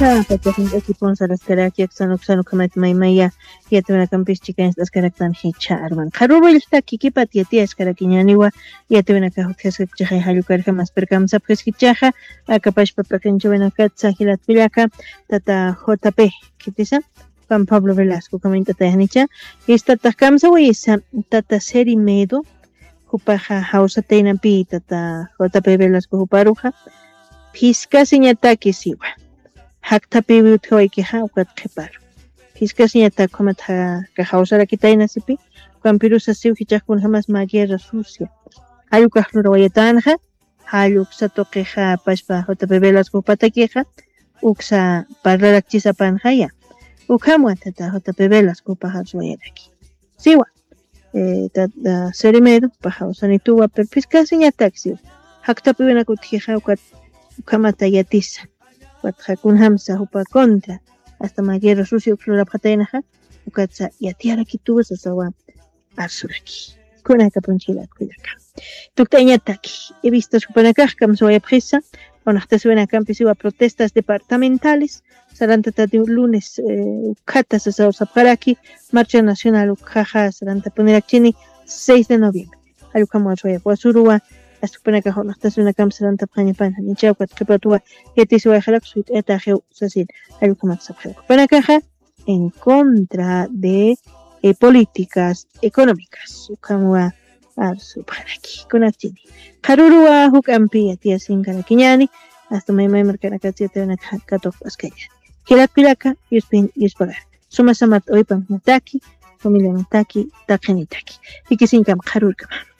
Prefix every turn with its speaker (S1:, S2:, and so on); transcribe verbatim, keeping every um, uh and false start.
S1: Pacha, Pacha, aquí ponsa las caracas, sano, sano, kamait, maimaya, y a tener campis chicas, las caractan, hicharban. Haruro el taki, que patiatia, es caraquiñaniwa, y a tener cajotes, que chaja, hayucar, jamás percamsa, pues hichaja, a capaz papacan, joven acá, sahilat pilaca, tata J P, ¿qué te dice? Juan Pablo Velasco, comenta Tajanicha, y esta takamsa, o esa, tata seri medo, Jupaja, hausa teina pi, tata J P Velasco, Juparuja, Pisca siñataki siwa. Hakta pibi uthoy ki ha ukat khepar. Pisca siñata komat ha ka hausara kitaina sipi. Kwan pirusa siu hichakun hamas ma guerra sucia. Hayu ka hlura wayatanja. Hayu ksa tokeja pashpa J P Velasco patakeja. Uksa parlarak chisapan haya. Ukhamwa tata J P Velasco pahas wayaraki. Siwa. Eh, tata serimedo pahausanitua per pisca siñataki siwa. Hakta pibi nakutjeja ukat Ukamata yatisa, Watjakun hamsa hupa contra, hasta maguero sucio flora patainaja, Ukatsa yatiara kituba sasawa arsuraki. Kuna caponchila cuidaka. Tuktañataki, he visto su panacajcam soya presa, o hasta suena campesiva protestas departamentales, saranta de un lunes, Ukata sasao saparaki, marcha nacional Ukaja, saranta ponerachini, seis de noviembre. Ayukamo soya guasurua, Astupana cajon, hasta una camisa de tapaña pan, ni chaucat que patua, y te suele jalar su etajeo, sacil, algo como saber. Pana caja en contra de eh, políticas económicas, como a su aquí, con Achini. Harurua, Hukampi, a tía sin caraquiñani, hasta me me marcará que te van a cato asqueña. Kirat pilaca, y es pin y es pagar. Suma samat hoy pan mataki, familia mataki, takenitaki. Y que sin cam harurkama.